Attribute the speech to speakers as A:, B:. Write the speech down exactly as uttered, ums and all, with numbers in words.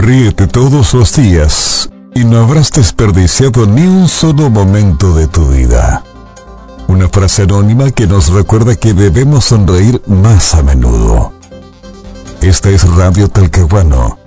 A: Ríete todos los días y no habrás desperdiciado ni un solo momento de tu vida. Una frase anónima que nos recuerda que debemos sonreír más a menudo. Esta es Radio Talcahuano,